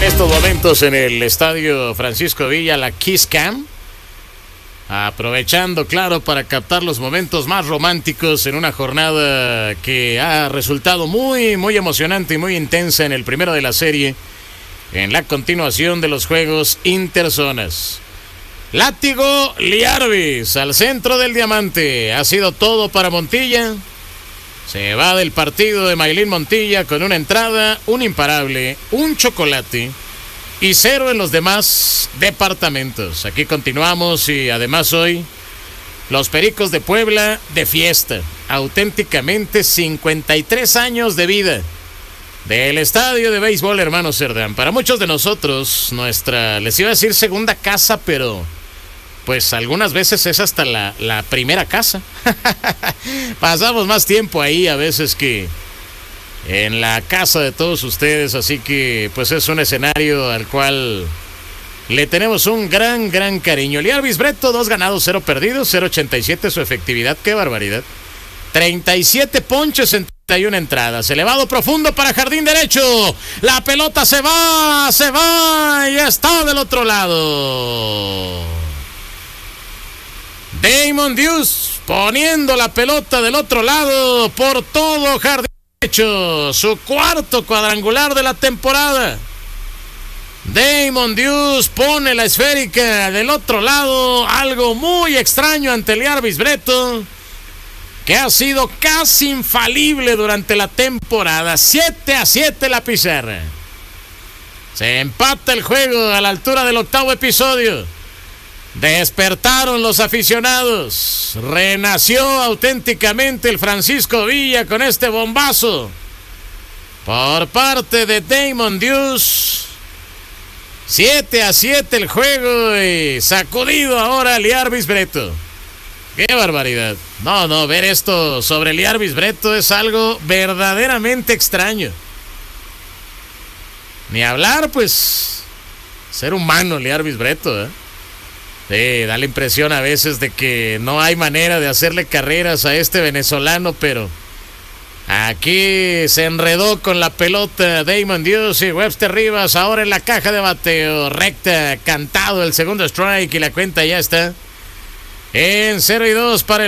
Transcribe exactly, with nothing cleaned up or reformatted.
En estos momentos en el estadio Francisco Villa, la Kiss Cam, aprovechando, claro, para captar los momentos más románticos en una jornada que ha resultado muy, muy emocionante y muy intensa en el primero de la serie, en la continuación de los juegos interzonas. Látigo Liarbis al centro del diamante. Ha sido todo para Montilla. Se va del partido de Maylin Montilla con una entrada, un imparable, un chocolate y cero en los demás departamentos. Aquí continuamos y además hoy los Pericos de Puebla de fiesta. Auténticamente cincuenta y tres años de vida del estadio de béisbol Hermano Cerdán. Para muchos de nosotros, nuestra, les iba a decir segunda casa, pero pues algunas veces es hasta la, la primera casa. Pasamos más tiempo ahí a veces que en la casa de todos ustedes, así que pues es un escenario al cual le tenemos un gran, gran cariño. Liarbis Breto, dos ganados, cero perdidos, cero ochenta y siete su efectividad, qué barbaridad. treinta y siete ponches en treinta y una entradas. Elevado profundo para jardín derecho. La pelota se va, se va y está del otro lado. Damon Deuce poniendo la pelota del otro lado por todo jardín derecho. Su cuarto cuadrangular de la temporada. Damon Deuce pone la esférica del otro lado. Algo muy extraño ante Liarbis Breto, que ha sido casi infalible durante la temporada. siete a siete la pizarra. Se empata el juego a la altura del octavo episodio. Despertaron los aficionados. Renació auténticamente el Francisco Villa con este bombazo por parte de Damon Deuce. siete a siete el juego y sacudido ahora Liarbis Breto. ¡Qué barbaridad! No, no, ver esto sobre Liarbis Breto es algo verdaderamente extraño. Ni hablar, pues, ser humano Liarbis Breto, ¿eh? Sí, da la impresión a veces de que no hay manera de hacerle carreras a este venezolano, pero aquí se enredó con la pelota Damon Deuce y Webster Rivas ahora en la caja de bateo. Recta, cantado el segundo strike y la cuenta ya está en cero y dos para el